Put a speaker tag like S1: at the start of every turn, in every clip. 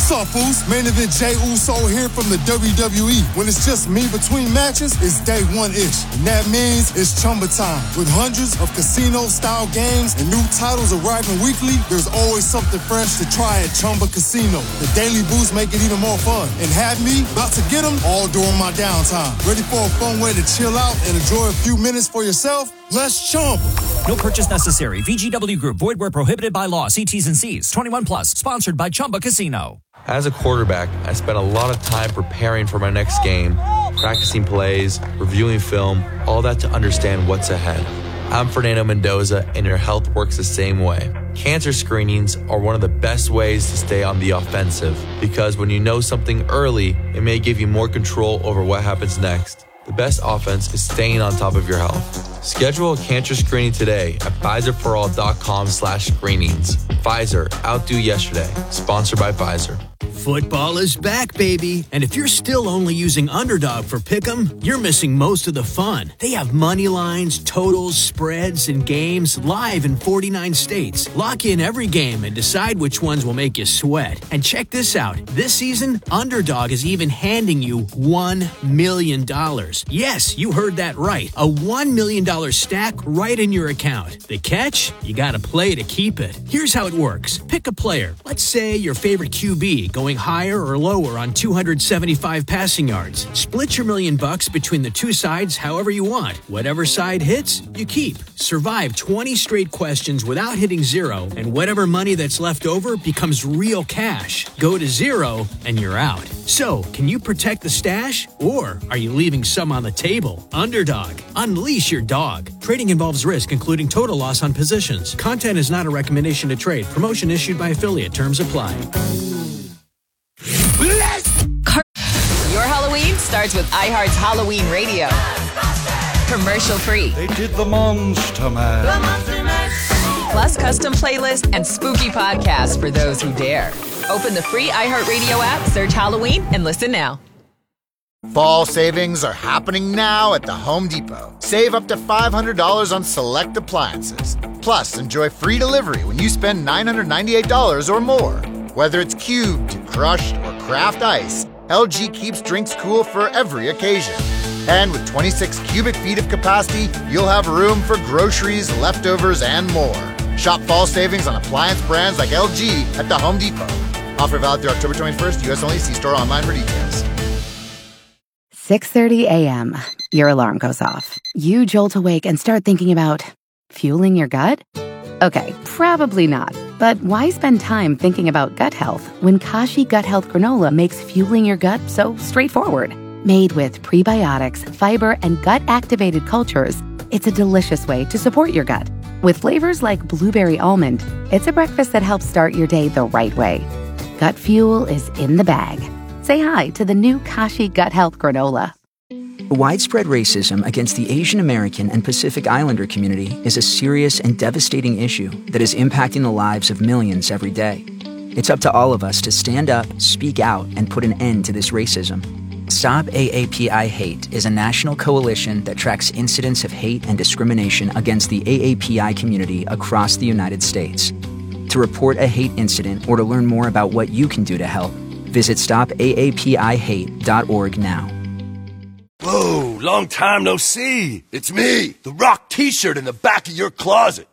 S1: What's up, fools? Main event Jey Uso here from the WWE. When it's just me between matches, it's day one-ish. And that means it's Chumba time. With hundreds of casino-style games and new titles arriving weekly, there's always something fresh to try at Chumba Casino. The daily boosts make it even more fun. And have me about to get them all during my downtime. Ready for a fun way to chill out and enjoy a few minutes for yourself? Let's Chumba.
S2: No purchase necessary. VGW Group. Void where prohibited by law. See T's and C's. 21 plus. Sponsored by Chumba Casino.
S3: As a quarterback, I spent a lot of time preparing for my next game, practicing plays, reviewing film, all that to understand what's ahead. I'm Fernando Mendoza, and your health works the same way. Cancer screenings are one of the best ways to stay on the offensive, because when you know something early, it may give you more control over what happens next. The best offense is staying on top of your health. Schedule a cancer screening today at PfizerForAll.com/screenings. Pfizer, outdo yesterday. Sponsored by Pfizer.
S4: Football is back, baby. And if you're still only using Underdog for Pick'em, you're missing most of the fun. They have money lines, totals, spreads, and games live in 49 states. Lock in every game and decide which ones will make you sweat. And check this out. This season, Underdog is even handing you $1 million. Yes, you heard that right. A $1 million stack right in your account. The catch? You gotta play to keep it. Here's how it works. Pick a player. Let's say your favorite QB going higher or lower on 275 passing yards. Split your $1 million between the two sides however you want. Whatever side hits, you keep. Survive 20 straight questions without hitting zero, and whatever money that's left over becomes real cash. Go to zero, and you're out. So, can you protect the stash, or are you leaving some on the table? Underdog. Unleash your dog. Trading involves risk, including total loss on positions. Content is not a recommendation to trade. Promotion issued by affiliate. Terms apply.
S5: Your Halloween starts with iHeart's Halloween Radio. Commercial free.
S6: They did the Monster Mash.
S5: Plus custom playlists and spooky podcasts for those who dare. Open the free iHeartRadio app, search Halloween, and listen now.
S7: Fall savings are happening now at the Home Depot. Save up to $500 on select appliances. Plus, enjoy free delivery when you spend $998 or more. Whether it's cubed, crushed, or craft ice, LG keeps drinks cool for every occasion. And with 26 cubic feet of capacity, you'll have room for groceries, leftovers, and more. Shop fall savings on appliance brands like LG at the Home Depot. Offer valid through October 21st, U.S. only. See store online for details.
S8: 6:30 a.m. Your alarm goes off. You jolt awake and start thinking about fueling your gut? Okay, probably not. But why spend time thinking about gut health when Kashi Gut Health Granola makes fueling your gut so straightforward? Made with prebiotics, fiber, and gut-activated cultures, it's a delicious way to support your gut. With flavors like blueberry almond, it's a breakfast that helps start your day the right way. Gut fuel is in the bag. Say hi to the new Kashi Gut Health Granola.
S9: Widespread racism against the Asian American and Pacific Islander community is a serious and devastating issue that is impacting the lives of millions every day. It's up to all of us to stand up, speak out, and put an end to this racism. Stop AAPI Hate is a national coalition that tracks incidents of hate and discrimination against the AAPI community across the United States. To report a hate incident or to learn more about what you can do to help, visit stopaapihate.org now.
S10: Whoa, long time no see. It's me, the Rock t-shirt in the back of your closet.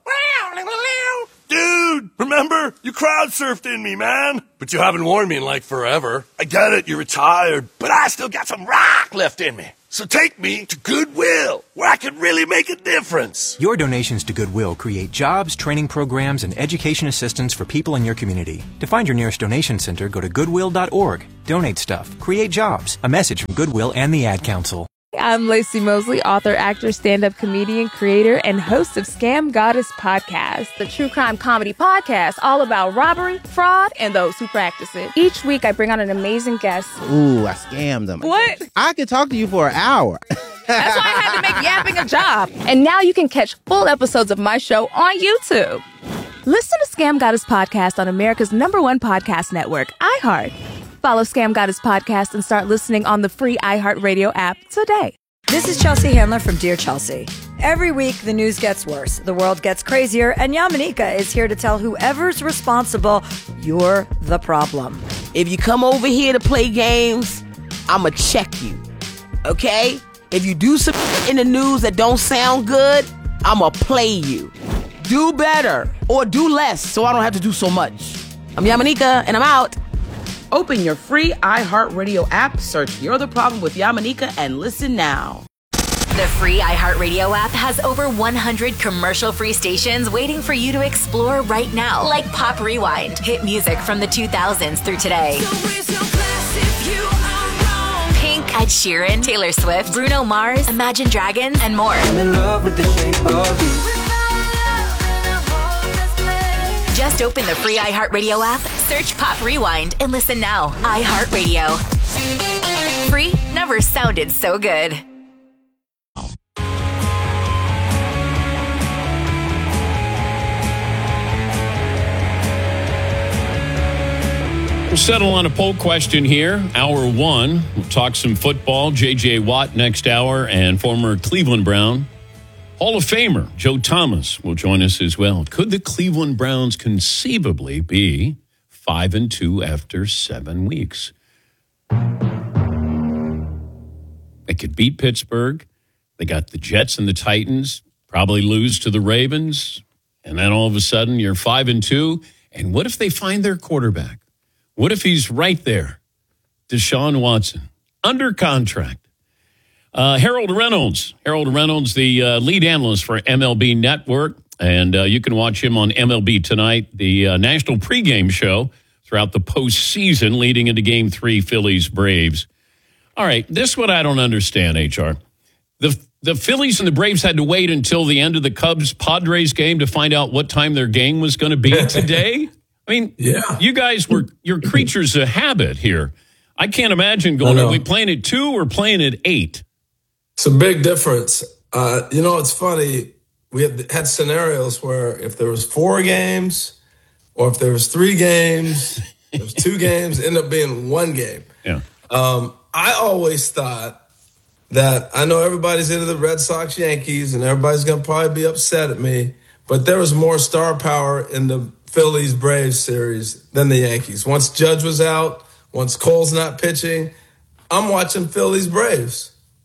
S10: Dude, remember? You crowd surfed in me, man. But you haven't worn me in like forever. I get it, you're retired, but I still got some rock left in me. So take me to Goodwill, where I can really make a difference.
S11: Your donations to Goodwill create jobs, training programs, and education assistance for people in your community. To find your nearest donation center, go to goodwill.org. Donate stuff. Create jobs. A message from Goodwill and the Ad Council.
S12: I'm Lacey Mosley, author, actor, stand-up comedian, creator, and host of Scam Goddess Podcast, the true crime comedy podcast all about robbery, fraud, and those who practice it. Each week, I bring on an amazing guest.
S13: Ooh, I scammed them.
S12: What?
S13: I could talk to you for an hour.
S12: That's why I had to make yapping a job. And now you can catch full episodes of my show on YouTube. Listen to Scam Goddess Podcast on America's #1 podcast network, iHeart. Follow Scam Goddess Podcast and start listening on the free iHeartRadio app today.
S14: This is Chelsea Handler from Dear Chelsea. Every week, the news gets worse, the world gets crazier, and Yamanika is here to tell whoever's responsible, you're the problem.
S15: If you come over here to play games, I'ma check you. Okay? If you do some in the news that don't sound good, I'ma play you. Do better or do less so I don't have to do so much. I'm Yamanika, and I'm out. Open your free iHeartRadio app, search You're the Problem with Yamanika, and listen now.
S16: The free iHeartRadio app has over 100 commercial-free stations waiting for you to explore right now. Like Pop Rewind, hit music from the 2000s through today. Pink, Ed Sheeran, Taylor Swift, Bruno Mars, Imagine Dragons, and more. I'm in love with the shape of you. Just open the free iHeartRadio app, search Pop Rewind, and listen now. iHeartRadio. Free never sounded so good.
S17: We'll settle on a poll question here. Hour one, we'll talk some football. J.J. Watt next hour, and former Cleveland Brown Hall of Famer Joe Thomas will join us as well. Could the Cleveland Browns conceivably be 5-2 after 7 weeks? They could beat Pittsburgh. They got the Jets and the Titans, probably lose to the Ravens, and then all of a sudden you're 5-2. And what if they find their quarterback? What if he's right there? Deshaun Watson, under contract. Harold Reynolds, the lead analyst for MLB Network, and you can watch him on MLB Tonight, the national pregame show throughout the postseason leading into Game 3, Phillies-Braves. All right, this is what I don't understand, HR. The Phillies and the Braves had to wait until the end of the Cubs-Padres game to find out what time their game was going to be today? I mean, You guys you're creatures of habit here. I can't imagine going, are we playing at 2 or playing at 8?
S18: It's a big difference. It's funny. We had scenarios where if there was 4 games or if there was 3 games, there was 2 games, end up being 1 game.
S17: Yeah.
S18: I always thought that I know everybody's into the Red Sox Yankees and everybody's going to probably be upset at me, but there was more star power in the Phillies Braves series than the Yankees. Once Judge was out, once Cole's not pitching, I'm watching Phillies Braves.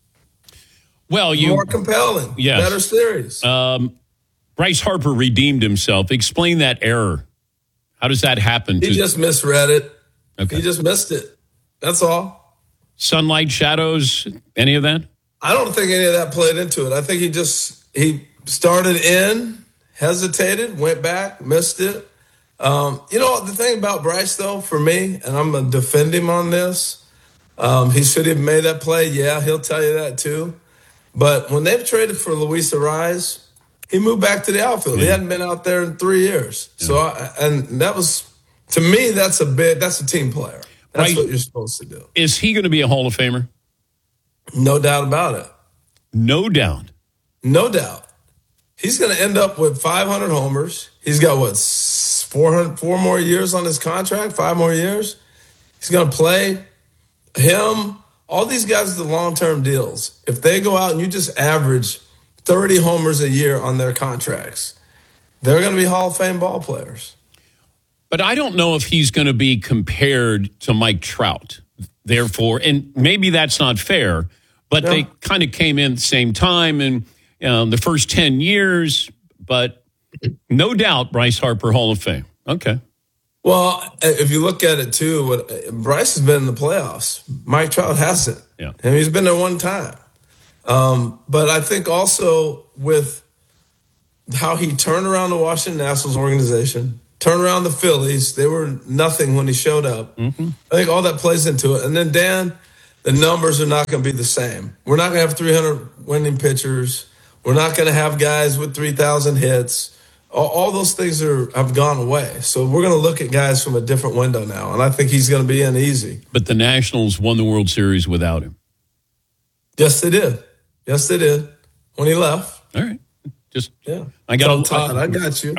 S17: Well,
S18: more compelling, better series.
S17: Bryce Harper redeemed himself. Explain that error. How does that happen?
S18: He just misread it.
S17: Okay.
S18: He just missed it. That's all.
S17: Sunlight, shadows, any of that?
S18: I don't think any of that played into it. I think he started in, hesitated, went back, missed it. The thing about Bryce, though, for me, and I'm going to defend him on this, he should have made that play. Yeah, he'll tell you that, too. But when they've traded for Luis Ariz, he moved back to the outfield. He hadn't been out there in 3 years. Yeah. So, that was, to me, that's a team player. That's what you're supposed to do.
S17: Is he going to be a Hall of Famer?
S18: No doubt about it.
S17: No doubt.
S18: No doubt. He's going to end up with 500 homers. He's got, 4 more years on his contract, 5 more years. He's going to play. Him, all these guys with the long-term deals, if they go out and you just average 30 homers a year on their contracts, they're going to be Hall of Fame ball players.
S17: But I don't know if he's going to be compared to Mike Trout. Therefore, and maybe that's not fair, but they kind of came in at the same time in the first 10 years. But no doubt, Bryce Harper, Hall of Fame. Okay.
S18: Well, if you look at it, too, Bryce has been in the playoffs. Mike Trout hasn't.
S17: Yeah.
S18: And he's been there one time. But I think also with how he turned around the Washington Nationals organization, turned around the Phillies, they were nothing when he showed up.
S17: Mm-hmm.
S18: I think all that plays into it. And then, Dan, the numbers are not going to be the same. We're not going to have 300 winning pitchers. We're not going to have guys with 3,000 hits. All those things have gone away. So we're going to look at guys from a different window now, and I think he's going to be in easy.
S17: But the Nationals won the World Series without him.
S18: Yes, they did. Yes, they did. When he left.
S17: All right.
S18: I got you.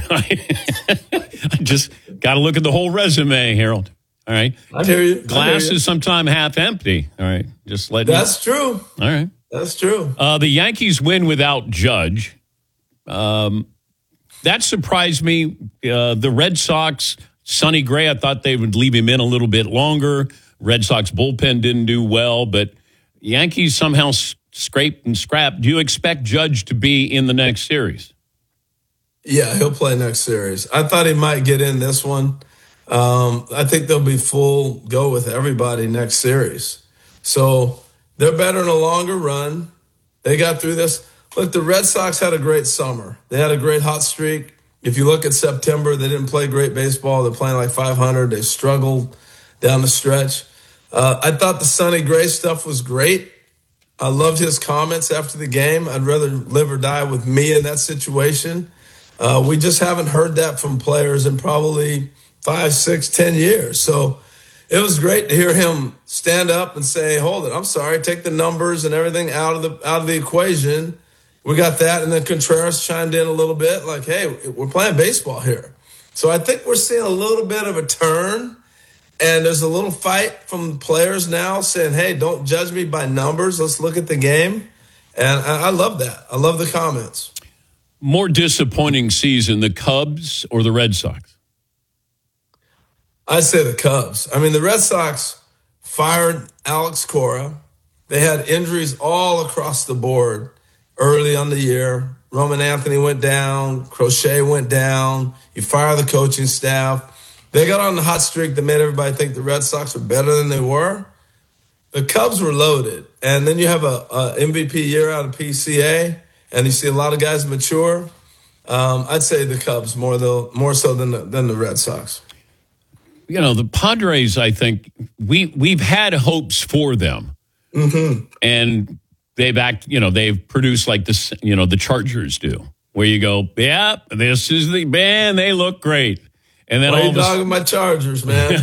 S17: I just got to look at the whole resume, Harold. All right.
S18: I hear you.
S17: Glass is sometimes half empty. All right. Just let
S18: That's true.
S17: All right.
S18: That's true.
S17: The Yankees win without Judge. That surprised me. The Red Sox Sonny Gray, I thought they would leave him in a little bit longer. Red Sox bullpen didn't do well, but Yankees somehow scraped and scrapped. Do you expect Judge to be in the next series?
S18: Yeah, he'll play next series. I thought he might get in this one. I think they'll be full go with everybody next series. So they're better in a longer run. They got through this. Look, the Red Sox had a great summer. They had a great hot streak. If you look at September, they didn't play great baseball. They're playing like 500. They struggled down the stretch. I thought the Sonny Gray stuff was great. I loved his comments after the game. I'd rather live or die with me in that situation. We just haven't heard that from players in probably 5, 6, 10 years. So it was great to hear him stand up and say, hold it, I'm sorry, take the numbers and everything out of the equation. We got that. And then Contreras chimed in a little bit like, hey, we're playing baseball here. So I think we're seeing a little bit of a turn. And there's a little fight from players now saying, hey, don't judge me by numbers. Let's look at the game. And I love that. I love the comments.
S17: More disappointing season, the Cubs or the Red Sox?
S18: I'd say the Cubs. I mean, the Red Sox fired Alex Cora. They had injuries all across the board early on the year. Roman Anthony went down. Crochet went down. You fire the coaching staff. They got on the hot streak that made everybody think the Red Sox were better than they were. The Cubs were loaded. And then you have a MVP year out of PCA, and you see a lot of guys mature. I'd say the Cubs more so than the Red Sox.
S17: You know, the Padres, I think, we've had hopes for them.
S18: Mm-hmm.
S17: And they've produced like this, the Chargers do, where you go, yeah, this is the man, they look great. And then
S18: why are you dogging my Chargers, man?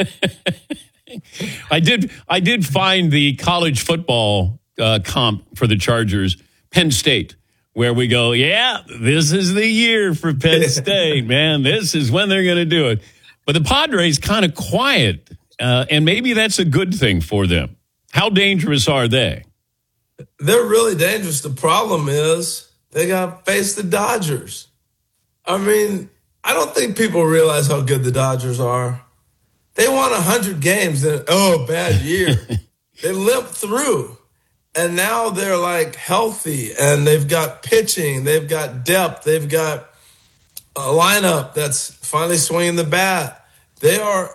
S17: I did find the college football comp for the Chargers, Penn State, where we go, yeah, this is the year for Penn State, man. This is when they're going to do it. But the Padres kind of quiet, and maybe that's a good thing for them. How dangerous are they?
S18: They're really dangerous. The problem is they got to face the Dodgers. I mean, I don't think people realize how good the Dodgers are. They won 100 games in, bad year. They limped through. And now they're like healthy and they've got pitching. They've got depth. They've got a lineup that's finally swinging the bat. They're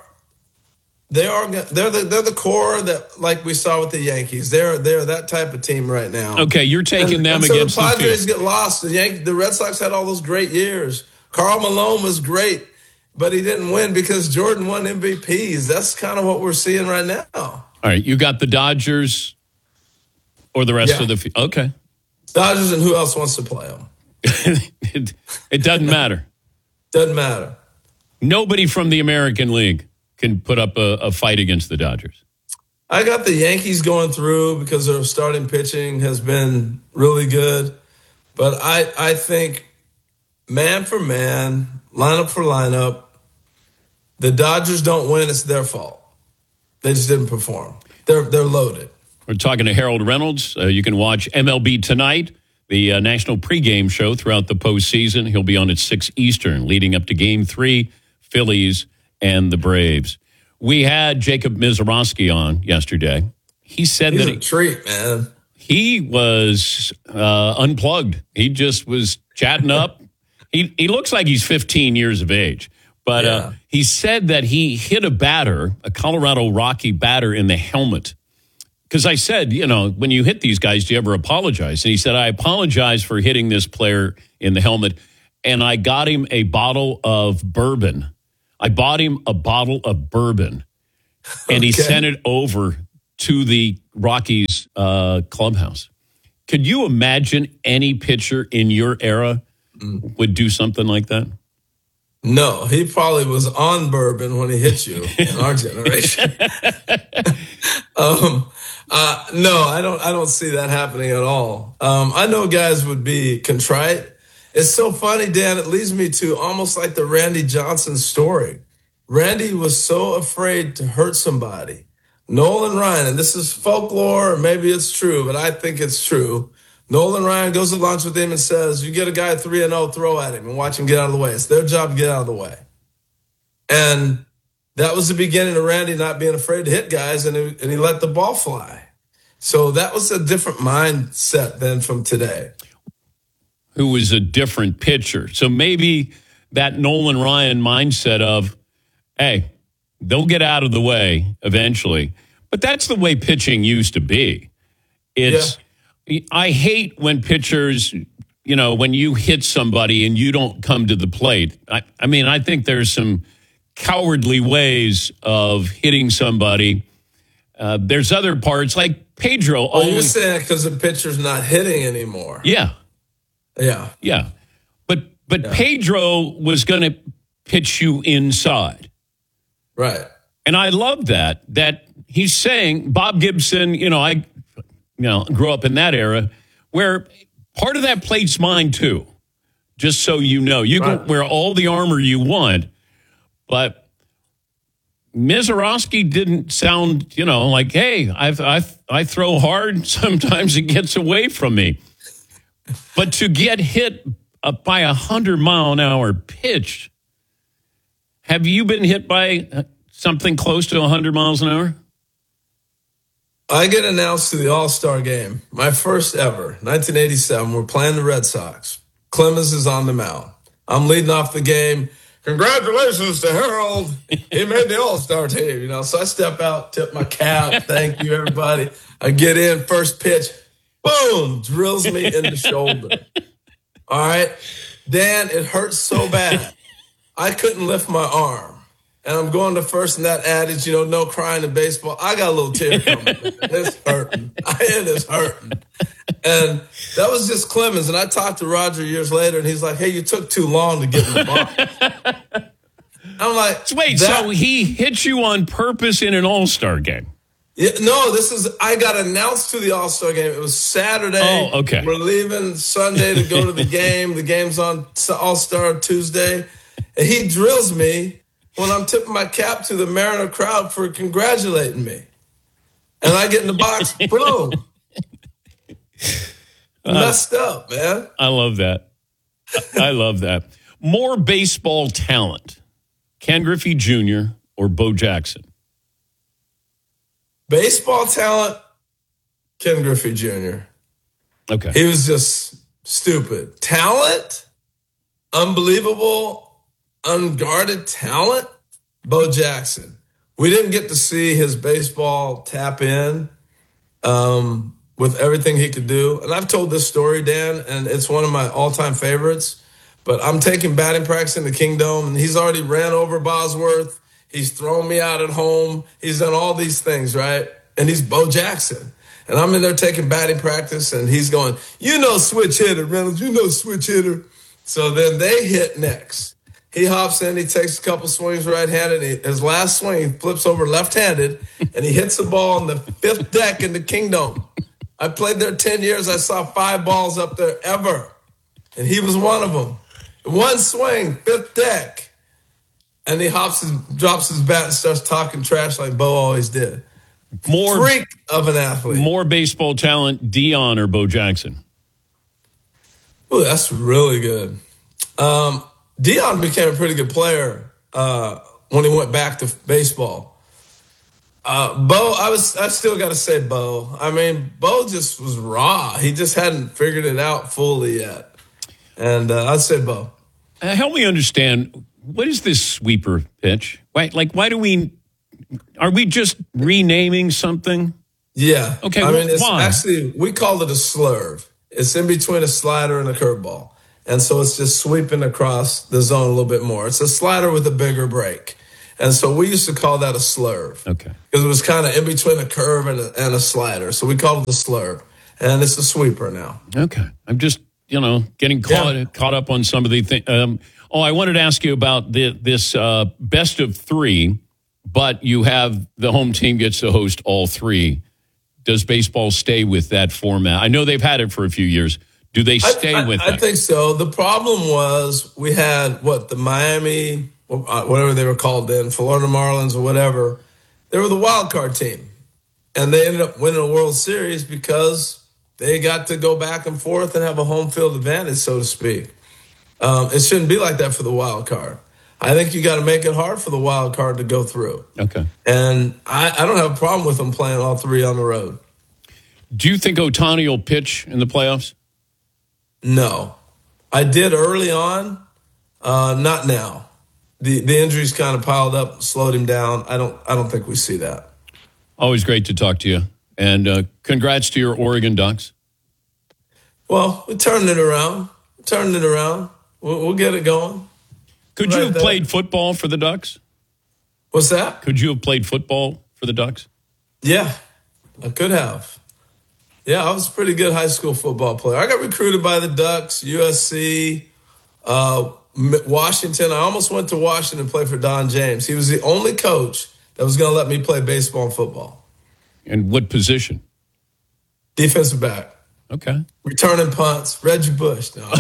S18: the core that, like we saw with the Yankees. They're that type of team right now.
S17: Okay, you're taking them
S18: so
S17: against
S18: the Padres
S17: the
S18: get lost. The Red Sox had all those great years. Karl Malone was great, but he didn't win because Jordan won MVPs. That's kind of what we're seeing right now.
S17: All right, you got the Dodgers or the rest of the field. Okay.
S18: Dodgers, and who else wants to play them?
S17: It doesn't matter.
S18: Doesn't matter.
S17: Nobody from the American League can put up a fight against the Dodgers.
S18: I got the Yankees going through because their starting pitching has been really good. But I think man for man, lineup for lineup, the Dodgers don't win, it's their fault. They just didn't perform. They're loaded.
S17: We're talking to Harold Reynolds. You can watch MLB Tonight, the national pregame show throughout the postseason. He'll be on at 6 Eastern, leading up to Game 3, Phillies and the Braves. We had Jacob Misiorowski on yesterday. He said
S18: He's
S17: that
S18: a treat, man.
S17: He was unplugged. He just was chatting up. He looks like he's 15 years of age. But he said that he hit a Colorado Rocky batter in the helmet. Because I said, when you hit these guys, do you ever apologize? And he said, I apologize for hitting this player in the helmet. And I got him a bottle of bourbon. I bought him a bottle of bourbon. And he sent it over to the Rockies clubhouse. Could you imagine any pitcher in your era would do something like that?
S18: No, he probably was on bourbon when he hit you in our generation. No, I don't see that happening at all. I know guys would be contrite. It's so funny, Dan. It leads me to almost like the Randy Johnson story. Randy was so afraid to hurt somebody. Nolan Ryan, and this is folklore, or maybe it's true, but I think it's true. Nolan Ryan goes to lunch with him and says, you get a guy 3-0, throw at him and watch him get out of the way. It's their job to get out of the way. And that was the beginning of Randy not being afraid to hit guys, and he let the ball fly. So that was a different mindset than from today.
S17: Who was a different pitcher. So maybe that Nolan Ryan mindset of, hey, they'll get out of the way eventually. But that's the way pitching used to be. I hate when pitchers, when you hit somebody and you don't come to the plate. I mean, I think there's some cowardly ways of hitting somebody. There's other parts like Pedro.
S18: Well, you're saying because the pitcher's not hitting anymore.
S17: Yeah.
S18: Yeah.
S17: But Pedro was going to pitch you inside.
S18: Right.
S17: And I love that he's saying, Bob Gibson, I grew up in that era where part of that plate's mine too. Just so you know, you can wear all the armor you want, but Mizorowski didn't sound, like, hey, I throw hard. Sometimes it gets away from me. But to get hit by 100-mile-an-hour pitch, have you been hit by something close to 100 miles an hour?
S18: I get announced to the All-Star game, my first ever, 1987. We're playing the Red Sox. Clemens is on the mound. I'm leading off the game. Congratulations to Harold. He made the All-Star team, So I step out, tip my cap. Thank you, everybody. I get in, first pitch. Boom! Drills me in the shoulder. All right? Dan, it hurts so bad. I couldn't lift my arm. And I'm going to first in that adage, no crying in baseball. I got a little tear coming. It's hurting. It is hurting. And that was just Clemens. And I talked to Roger years later, and he's like, hey, you took too long to get in the box. I'm like,
S17: wait, so he hit you on purpose in an All-Star game?
S18: Yeah, no, I got announced to the All-Star game. It was Saturday.
S17: Oh, okay.
S18: We're leaving Sunday to go to the game. The game's on All-Star Tuesday. And he drills me when I'm tipping my cap to the Mariner crowd for congratulating me. And I get in the box, boom. Messed up, man.
S17: I love that. I love that. More baseball talent, Ken Griffey Jr. or Bo Jackson?
S18: Baseball talent, Ken Griffey Jr.
S17: Okay.
S18: He was just stupid. Talent, unbelievable, unguarded talent, Bo Jackson. We didn't get to see his baseball tap in with everything he could do. And I've told this story, Dan, and it's one of my all-time favorites. But I'm taking batting practice in the Kingdome, and he's already ran over Bosworth. He's thrown me out at home. He's done all these things, right? And he's Bo Jackson. And I'm in there taking batting practice, and he's going, switch hitter, Reynolds, switch hitter. So then they hit next. He hops in, he takes a couple swings right-handed. His last swing, he flips over left-handed, and he hits the ball on the fifth deck in the Kingdome. I played there 10 years. I saw 5 balls up there ever, and he was one of them. One swing, fifth deck, and he hops and drops his bat and starts talking trash like Bo always did. Freak of an athlete.
S17: More baseball talent, Dion or Bo Jackson?
S18: Ooh, that's really good. Dion became a pretty good player when he went back to baseball. Bo, I still got to say Bo. I mean, Bo just was raw. He just hadn't figured it out fully yet. And I'd say Bo.
S17: Help me understand, what is this sweeper pitch? Are we just renaming something?
S18: Yeah.
S17: Okay,
S18: I mean, it's
S17: why?
S18: actually, we call it a slurve. It's in between a slider and a curveball. And so it's just sweeping across the zone a little bit more. It's a slider with a bigger break. And so we used to call that a slurve.
S17: Okay.
S18: Because it was kind of in between a curve and a slider. So we called it a slurve. And it's a sweeper now.
S17: Okay. I'm just, getting caught up on some of the things. I wanted to ask you about this best of 3, but you have the home team gets to host all 3. Does baseball stay with that format? I know they've had it for a few years. Do they stay with that?
S18: I think so. The problem was we had, the Miami, whatever they were called then, Florida Marlins or whatever. They were the wild card team. And they ended up winning a World Series because they got to go back and forth and have a home field advantage, so to speak. It shouldn't be like that for the wild card. I think you got to make it hard for the wild card to go through.
S17: Okay.
S18: And I don't have a problem with them playing all three on the road.
S17: Do you think Ohtani will pitch in the playoffs?
S18: No. I did early on, not now. The injuries kind of piled up, slowed him down. I don't think we see that.
S17: Always great to talk to you. And congrats to your Oregon Ducks.
S18: Well, we turned it around. We'll get it going.
S17: Could you have played football for the Ducks?
S18: What's that?
S17: Could you have played football for the Ducks?
S18: Yeah, I could have. Yeah, I was a pretty good high school football player. I got recruited by the Ducks, USC, Washington. I almost went to Washington to play for Don James. He was the only coach that was going to let me play baseball and football.
S17: And what position?
S18: Defensive back.
S17: Okay.
S18: Returning punts. Reggie Bush. No,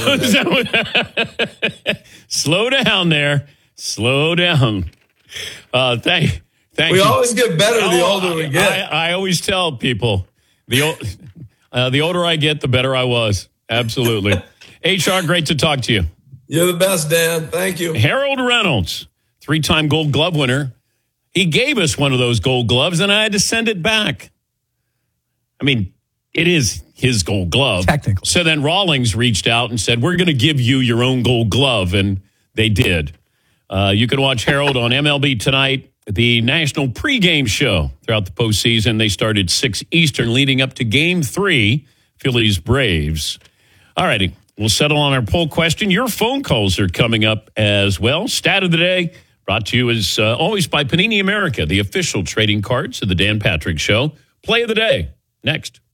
S17: Slow down there. Slow down. Thank you.
S18: We always get better the older we get.
S17: I always tell people, the older I get, the better I was. Absolutely. HR, great to talk to you.
S18: You're the best, Dan. Thank you.
S17: Harold Reynolds, 3-time Gold Glove winner. He gave us one of those Gold Gloves, and I had to send it back. I mean, it is his Gold Glove.
S19: Technical.
S17: So then Rawlings reached out and said, we're going to give you your own Gold Glove, and they did. You can watch Harold on MLB Tonight, the national pregame show throughout the postseason. They started 6 Eastern leading up to Game 3, Phillies-Braves. All righty, we'll settle on our poll question. Your phone calls are coming up as well. Stat of the day brought to you as always by Panini America, the official trading cards of the Dan Patrick Show. Play of the day, next.